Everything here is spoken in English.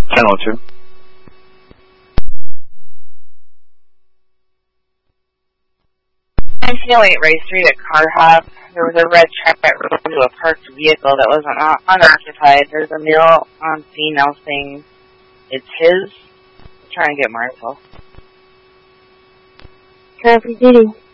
1002. I'm feeling at Race Street at Car Hop. There was a red truck that rolled into a parked vehicle that wasn't unoccupied. There's a male on scene now saying it's his. I'm trying to get more info. Copy duty.